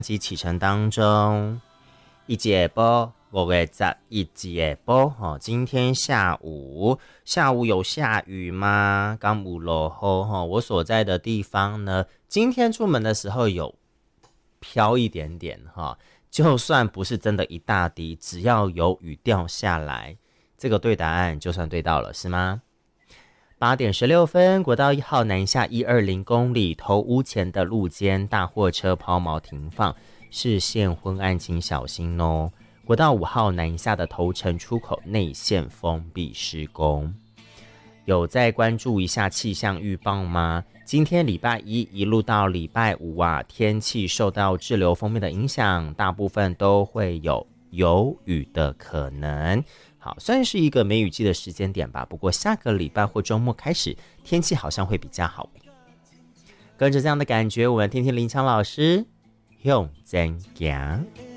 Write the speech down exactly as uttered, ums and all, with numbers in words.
及启程当中，一节波，五月十一节波。哦，今天下午下午有下雨吗？刚有落后哈，我所在的地方呢，今天出门的时候有飘一点点哈。就算不是真的一大滴，只要有雨掉下来，这个对答案就算对到了，是吗？八点十六分，国道一号南下一二零公里，头屋前的路肩大货车抛锚停放，视线昏暗，请小心哦。国道五号南下的头城出口内线封闭施工，有在关注一下气象预报吗？今天礼拜一一路到礼拜五啊，天气受到滞留锋面的影响，大部分都会有有雨的可能。好，算是一个梅雨季的时间点吧，不过下个礼拜或周末开始天气好像会比较好。跟着这样的感觉，我们听听林强老师用真讲。